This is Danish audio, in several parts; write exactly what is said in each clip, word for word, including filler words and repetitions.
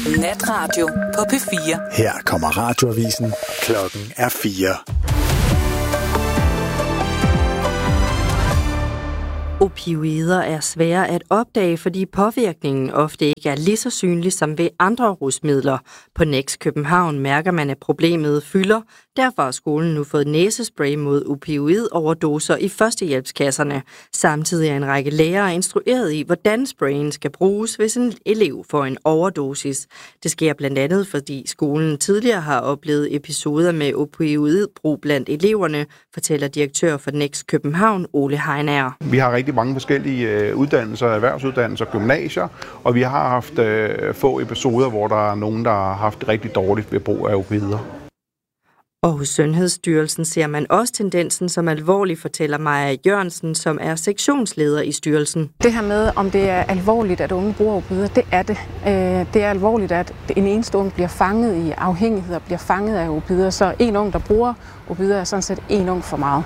Natradio på P fire. Her kommer radioavisen. Klokken er fire. Opioider er svære at opdage, fordi påvirkningen ofte ikke er lige så synlig som ved andre rusmidler. På Next København mærker man, at problemet fylder. Derfor har skolen nu fået næsespray mod opioidoverdoser i førstehjælpskasserne. Samtidig er en række lærere instrueret i, hvordan sprayen skal bruges, hvis en elev får en overdosis. Det sker blandt andet, fordi skolen tidligere har oplevet episoder med opioidbrug blandt eleverne, fortæller direktør for Next København, Ole Heinager. Vi har rigtig mange forskellige uddannelser, erhvervsuddannelser, gymnasier, og vi har haft øh, få episoder, hvor der er nogen, der har haft det rigtig dårligt ved brug af opioider. Og hos Sundhedsstyrelsen ser man også tendensen som alvorlig, fortæller Maja Jørgensen, som er sektionsleder i styrelsen. Det her med, om det er alvorligt, at unge bruger opioider, det er det. Det er alvorligt, at en eneste ung bliver fanget i afhængighed og bliver fanget af opioider. Så en ung, der bruger opioider, er sådan set en ung for meget.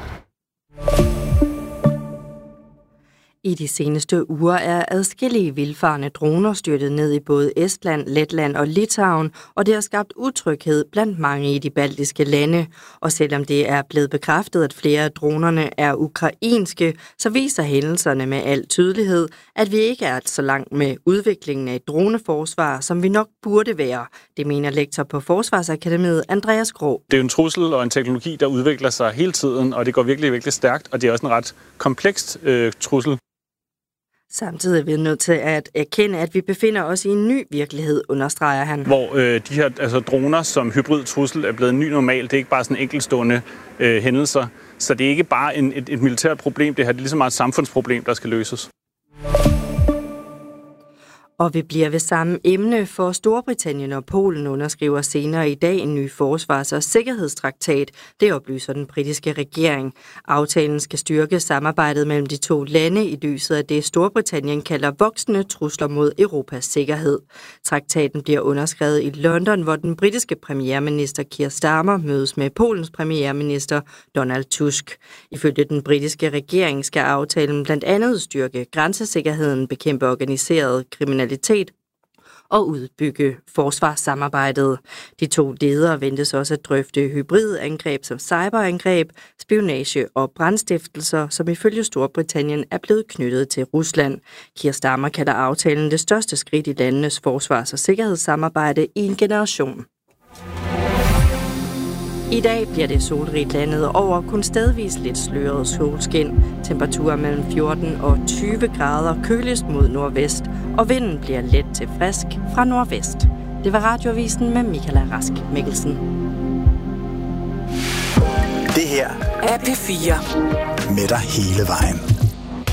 I de seneste uger er adskillige vildfarne droner styrtet ned i både Estland, Letland og Litauen, og det har skabt utryghed blandt mange i de baltiske lande. Og selvom det er blevet bekræftet, at flere af dronerne er ukrainske, så viser hændelserne med al tydelighed, at vi ikke er så langt med udviklingen af et droneforsvar, som vi nok burde være. Det mener lektor på Forsvarsakademiet, Andreas Grå. Det er en trussel og en teknologi, der udvikler sig hele tiden, og det går virkelig, virkelig stærkt, og det er også en ret komplekst øh, trussel. Samtidig er vi nødt til at erkende, at vi befinder os i en ny virkelighed, understreger han. Hvor øh, de her altså, droner som hybridtrussel er blevet en ny normal. Det er ikke bare sådan enkeltstående øh, hændelser. Så det er ikke bare en, et, et militært problem. Det her det er lige så meget et samfundsproblem, der skal løses. Og vi bliver ved samme emne, for Storbritannien og Polen underskriver senere i dag en ny forsvars- og sikkerhedstraktat. Det oplyser den britiske regering. Aftalen skal styrke samarbejdet mellem de to lande i lyset af det, Storbritannien kalder voksende trusler mod Europas sikkerhed. Traktaten bliver underskrevet i London, hvor den britiske premierminister Keir Starmer mødes med Polens premierminister Donald Tusk. Ifølge den britiske regering skal aftalen blandt andet styrke grænsesikkerheden, bekæmpe organiseret kriminalitet og udbygge forsvarssamarbejdet. De to ledere ventes også at drøfte hybridangreb som cyberangreb, spionage og brandstiftelser, som ifølge Storbritannien er blevet knyttet til Rusland. Keir Starmer kalder aftalen det største skridt i landenes forsvars- og sikkerhedssamarbejde i en generation. I dag bliver det solrigt landet over, kun stedvis lidt sløret solskin. Temperaturer mellem fjorten og tyve grader, køligst mod nordvest, og vinden bliver let til frisk fra nordvest. Det var radioavisen med Michaela Rask Mikkelsen. Det her er P fire. Med dig hele vejen.